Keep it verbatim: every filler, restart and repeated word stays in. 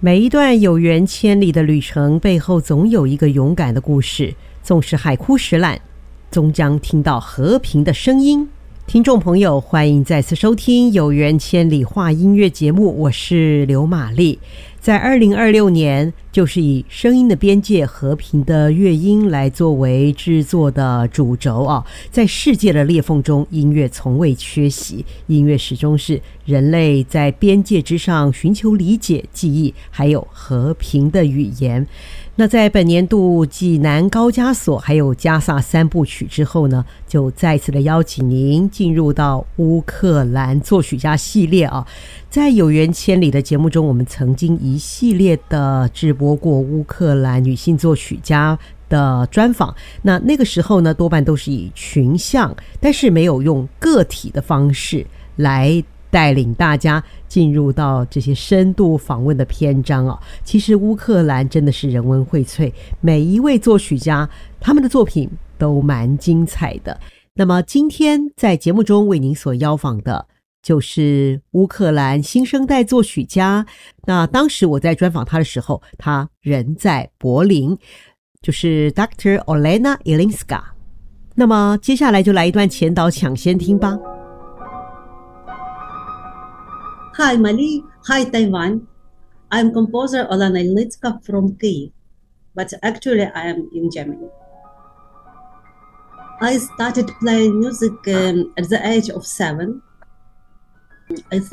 每一段有缘千里的旅程背后，总有一个勇敢的故事。纵使海枯石烂，终将听到和平的声音。听众朋友，欢迎再次收听有缘千里话音乐节目，我是刘玛丽。在二零二六年，就是以声音的边界、和平的乐音来作为制作的主轴啊。在世界的裂缝中，音乐从未缺席，音乐始终是人类在边界之上寻求理解、记忆，还有和平的语言。那在本年度济南高加索还有加萨三部曲之后呢，就再次的邀请您进入到乌克兰作曲家系列啊。在有缘千里的节目中，我们曾经一系列的直播过乌克兰女性作曲家的专访，那那个时候呢，多半都是以群像，但是没有用个体的方式来带领大家进入到这些深度访问的篇章啊。其实乌克兰真的是人文荟萃，每一位作曲家他们的作品都蛮精彩的。那么今天在节目中为您所邀访的就是乌克兰新生代作曲家。那当时我在专访他的时候，他人在柏林，就是 Doctor Olena Ilinska。 那么接下来就来一段前导抢先听吧。 Hi Mali, hi Taiwan. I'm composer Olena Ilinska from Kyiv, but actually I am in Germany. I started playing music um, at the age of seven. I